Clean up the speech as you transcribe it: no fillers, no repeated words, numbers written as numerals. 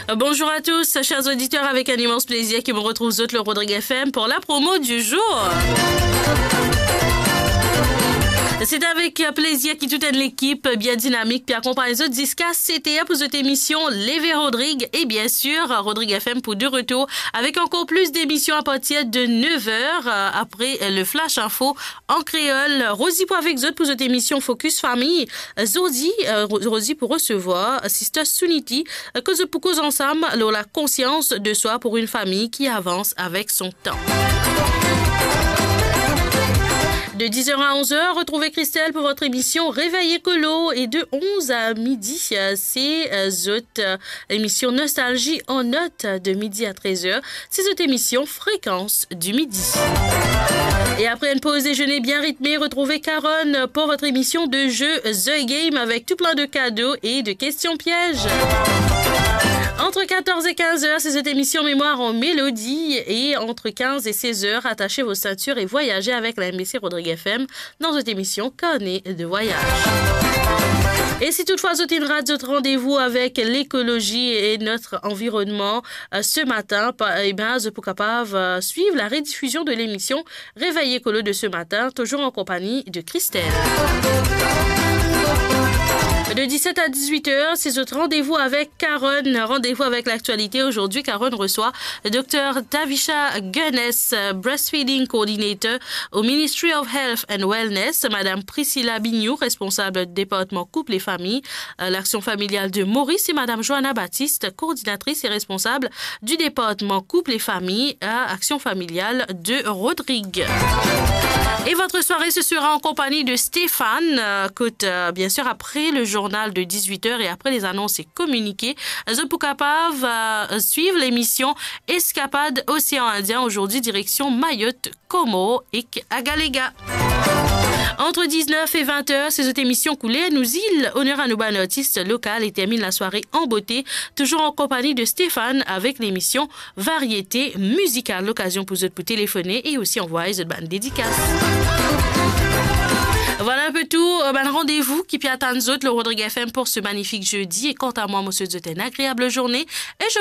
Bonjour à tous, chers auditeurs, avec un immense plaisir qui me retrouve le Rodrigue FM pour la promo du jour. C'est avec plaisir qui toute l'équipe bien dynamique puis accompagne les autres disques CTA pour cette émission Lévé Rodrigue et bien sûr Rodrigue FM pour de retour avec encore plus d'émissions à partir de 9h après le Flash Info en créole. Rosie pour avec vous pour cette émission Focus Famille. Rosie pour recevoir Sister Sunity pour cause ensemble la conscience de soi pour une famille qui avance avec son temps. De 10h à 11h, retrouvez Christelle pour votre émission Réveil écolo. Et de 11 à midi, c'est l'émission Nostalgie en note de midi à 13h. C'est cette émission Fréquence du midi. Et après une pause déjeuner bien rythmée, retrouvez Caronne pour votre émission de jeu The Game avec tout plein de cadeaux et de questions pièges. Entre 14 et 15h, c'est cette émission Mémoire en mélodie. Et entre 15 et 16h, attachez vos ceintures et voyagez avec la MBC Rodrigue FM dans cette émission Carnet de voyage. Et si toutefois vous avez une radio de rendez-vous avec l'écologie et notre environnement ce matin, vous êtes capable suivre la rediffusion de l'émission Réveil écolo de ce matin, toujours en compagnie de Christelle. De 17 à 18h, c'est notre rendez-vous avec Caronne. Rendez-vous avec l'actualité. Aujourd'hui, Caronne reçoit le Dr Tavisha Gunness, Breastfeeding Coordinator au Ministry of Health and Wellness. Madame Priscilla Bignou, responsable du département Couple et Famille, l'action familiale de Maurice. Et Madame Johanna Baptiste, coordinatrice et responsable du département Couple et Famille à Action familiale de Rodrigue. Et votre soirée, ce sera en compagnie de Stéphane. Bien sûr, après le journal de 18h et après les annonces et communiqués, vous pour capable suivre l'émission Escapade Océan Indien. Aujourd'hui, direction Mayotte, Como et Agalega. Entre 19 et 20h, c'est cette émission coulée à nos îles. Honneur à nos bonnes artistes locales et termine la soirée en beauté, toujours en compagnie de Stéphane avec l'émission Variété musicale. L'occasion pour vous de téléphoner et aussi envoyer une bande dédicace. Voilà un peu tout. Rendez-vous qui peut attendre le Rodrigue FM pour ce magnifique jeudi. Et quant à moi, monsieur, je vous souhaite une agréable journée. Et je